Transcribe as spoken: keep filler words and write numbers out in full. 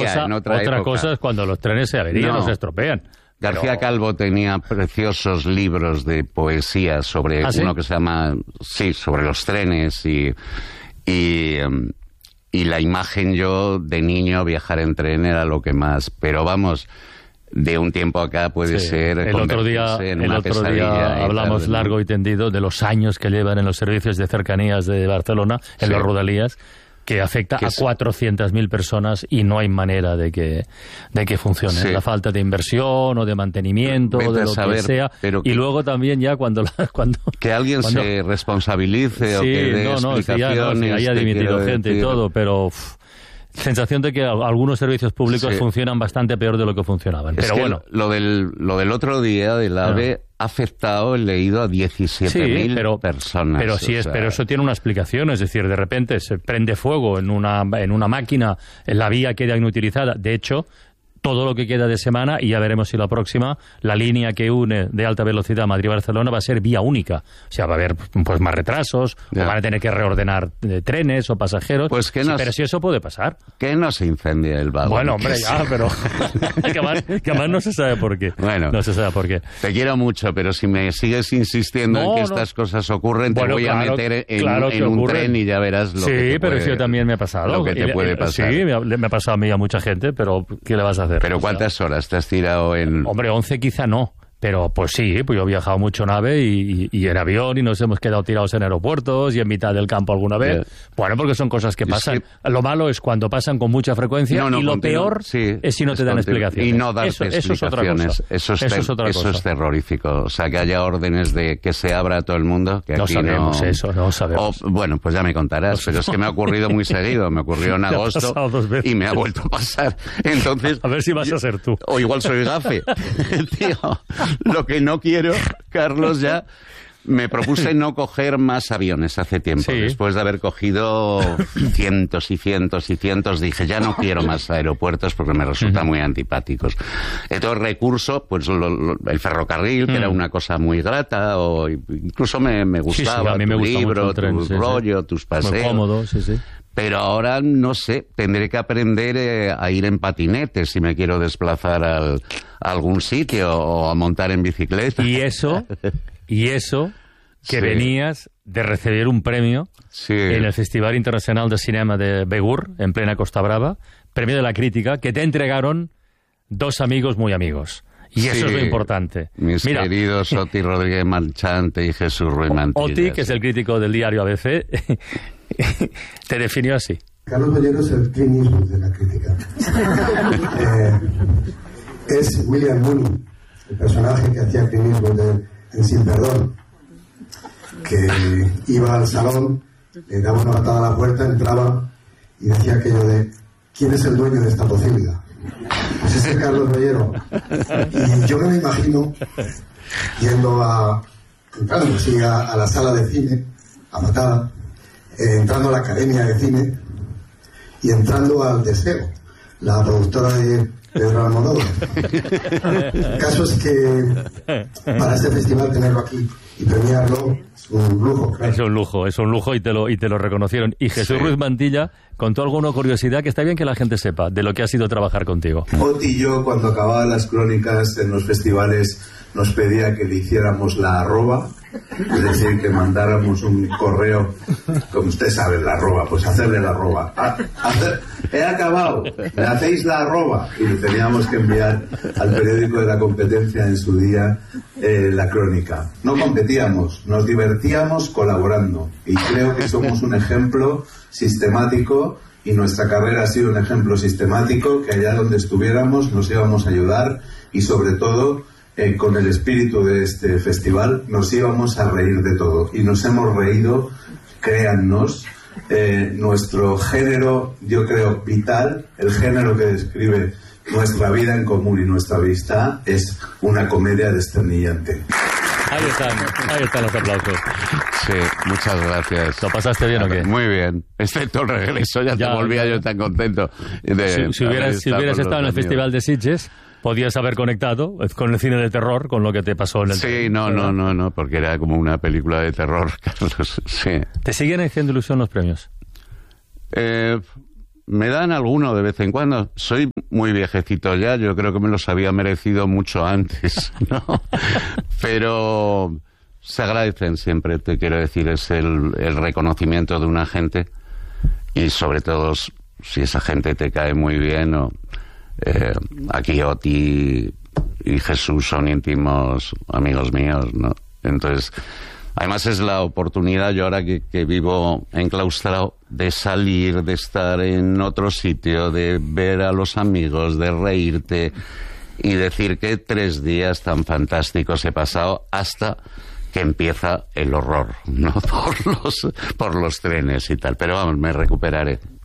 cosa, en otra, otra época. cosa es cuando los trenes se averían No. o se estropean. García Pero... Calvo tenía preciosos libros de poesía sobre ¿Ah, sí? uno que se llama, sí, sobre los trenes y, y, um, y la imagen, yo de niño viajar en tren era lo que más, pero vamos, de un tiempo acá puede Sí. ser El otro día, convertirse en el una otro día pesadilla hablamos y tal. largo y tendido de los años que llevan en los servicios de cercanías de Barcelona, en Sí. los Rodalías, que afecta Que a es- cuatrocientas mil personas y no hay manera de que de que funcione. Sí. La falta de inversión o de mantenimiento, Vete de a lo saber, que sea. pero y que- luego también ya cuando... La, cuando Que alguien cuando- se responsabilice o Sí, que dé no, no, sí, ya, no, explicaciones. sí, haya te dimitido quiero gente y decir. todo, pero... uf, sensación de que al- algunos servicios públicos Sí. funcionan bastante peor de lo que funcionaban. Es Pero que bueno... lo del, lo del otro día del AVE ha afectado, he leído, a diecisiete mil Sí, pero, personas. pero sí o es, sea, pero eso tiene una explicación, es decir, de repente se prende fuego en una, en una máquina, en la vía queda inutilizada. De hecho, todo lo que queda de semana, y ya veremos si la próxima, la línea que une de alta velocidad Madrid-Barcelona va a ser vía única. O sea, va a haber pues más retrasos, Ya. o van a tener que reordenar eh, trenes o pasajeros. Pues que Sí, no pero s- si eso puede pasar. Que no se incendia el vagón. Bueno, hombre, que ya, sí. pero que además, que además no se sabe por qué. Bueno. No se sabe por qué. Te quiero mucho, pero si me sigues insistiendo No, en que no. estas cosas ocurren, te Bueno, voy claro, a meter en, claro en que un ocurren. tren y ya verás lo Sí, que te pero puede, eso también me ha pasado. Lo que Y te le- puede eh, pasar. Sí, me ha, me ha pasado a mí y a mucha gente, pero ¿qué le vas a hacer? Pero O sea, ¿cuántas horas te has tirado en...? Hombre, once quizá no. Pero pues sí, pues yo he viajado mucho en AVE y, y, y en avión y nos hemos quedado tirados en aeropuertos y en mitad del campo alguna vez. Yeah. Bueno, porque son cosas que Es pasan. que- Lo malo es cuando pasan con mucha frecuencia No, no, y lo continuo, peor sí, es si no te es dan continuo. explicaciones. Y no darte eso, eso es otra explicaciones. cosa. Eso, es, Eso ter- es otra eso cosa. es terrorífico. O sea, que haya órdenes de que se abra a todo el mundo. Que No aquí sabemos no... eso, no sabemos. O, bueno, pues ya me contarás, pero es que me ha ocurrido muy seguido. Me ocurrió en Te ha agosto pasado dos veces. y me ha vuelto a pasar. Entonces... A ver si vas a ser tú. O igual soy gafe. Tío, lo que no quiero, Carlos, ya... Me propuse no coger más aviones hace tiempo. Sí. Después de haber cogido cientos y cientos y cientos, dije, ya no quiero más aeropuertos porque me resultan muy antipáticos. Entonces, recurso, pues lo- lo- el ferrocarril, que Mm. era una cosa muy grata, o incluso me, me Sí, sí, gustaba a mí me tu gusta mucho libro, el tren, tu sí, sí. rollo, tus Muy paseos. cómodo, sí, sí. Pero ahora, no sé, tendré que aprender eh, a ir en patinete si me quiero desplazar al- a algún sitio o a montar en bicicleta. Y eso, y eso, que Sí. venías de recibir un premio Sí. en el Festival Internacional de Cinema de Begur, en plena Costa Brava, premio de la crítica, que te entregaron dos amigos muy amigos. Y eso Sí, es lo importante. Mis Mira, queridos Oti Rodríguez Marchante y Jesús Ruiz Mantilla. Oti, que es el crítico del diario A B C, te definió así. Carlos Bollero es el Clint Eastwood de la crítica. Eh, es William Mooney, el personaje que hacía Clint Eastwood en, en Sin Perdón, que iba al salón, le daba una patada a la puerta, entraba y decía aquello de ¿quién es el dueño de esta posibilidad? Pues ese es Carlos Bollero. Y yo me lo imagino yendo a, entrando así a, a la sala de cine, a patada, eh, entrando a la Academia de Cine y entrando al Deseo, la productora de Pedro Almodóvar. El caso es que para este festival tenerlo aquí y premiarlo es un lujo, claro. Es un lujo, es un lujo y te lo, y te lo reconocieron. Y Jesús Sí. Ruiz Mantilla contó alguna curiosidad que está bien que la gente sepa de lo que ha sido trabajar contigo. Oti y yo, cuando acababan las crónicas en los festivales, nos pedía que le hiciéramos la arroba, es decir, que mandáramos un correo, como usted sabe, la arroba, pues hacerle la arroba. Ah, hacer- he acabado, le hacéis la arroba. Y le teníamos que enviar al periódico de la competencia en su día eh, la crónica. No competíamos, nos divertíamos colaborando. Y creo que somos un ejemplo sistemático, y nuestra carrera ha sido un ejemplo sistemático, que allá donde estuviéramos nos íbamos a ayudar y sobre todo eh, con el espíritu de este festival nos íbamos a reír de todo y nos hemos reído, créannos. Eh, nuestro género, yo creo, vital, el género que describe nuestra vida en común y nuestra amistad, es una comedia desternillante. Ahí están, ahí están los aplausos. Sí, muchas gracias. ¿Lo pasaste bien o qué? Muy bien. Excepto el regreso, ya, Ya, te volvía ya. yo tan contento. De Si, si haber hubieras, si estado hubieras con estado en el los amigos. Festival de Sitges, podías haber conectado con el cine de terror, con lo que te pasó en el... Sí, no, no, no, no, porque era como una película de terror, Carlos. Sí. ¿Te siguen haciendo ilusión los premios? Eh, me dan alguno de vez en cuando. Soy muy viejecito ya, yo creo que me los había merecido mucho antes, ¿no? Pero se agradecen siempre, te quiero decir, es el, el reconocimiento de una gente, y sobre todo si esa gente te cae muy bien. O, eh, aquí Oti y Jesús son íntimos amigos míos, ¿no? Entonces, además es la oportunidad, yo ahora que, que vivo enclaustrado, de salir, de estar en otro sitio, de ver a los amigos, de reírte y decir que tres días tan fantásticos he pasado, hasta que empieza el horror, ¿no? Por los, por los trenes y tal. Pero vamos, me recuperaré.